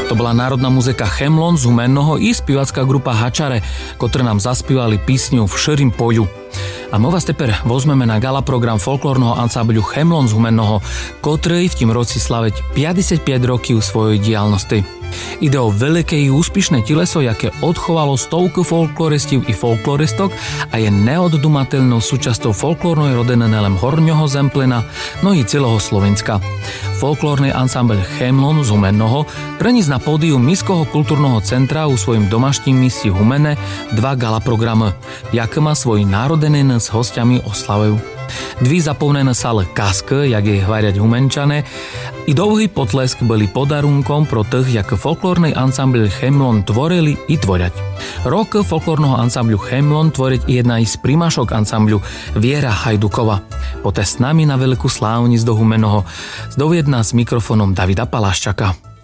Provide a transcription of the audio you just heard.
To bola národná muzika Chemlon z Humenného i spівacká grupa Hačare, ktoré nám zaspívali písňu V širým poľu. A my vás teper vozmeme na gala program folklórneho ansábľu Chemlon z Humenného, ktorý v tým roci slaveť 55 rokov svojej diálnosti. Ide o veľké i úspešné teleso, jaké odchovalo stovky folkloristov i folkloristok a je neoddumateľnou súčasťou folklórnej rodiny nelem Horňoho Zemplina, no i celého Slovenska. Folklórny ansámbel Chemlon z Humenného prenísť na pódium Místskoho kultúrneho centra u svojim domaštím místi Humene 2 gala programy, jaké má svoj národenin s hostiami oslavujú. 2 zapovnené sále kaske, jak je hvariať Humenčane, i dlhý potlesk boli podarunkom pro tých, jak folklórny ansámbel Chemlon tvorili i tvorať. Rok folklórneho ansámblu Chemlon tvoriť i jedna z primášok ansámblu Viera Hajdukova. Poté s nami na veľkú slávnic do Humenného, zdoviedna s mikrofónom Davida Palaščaka.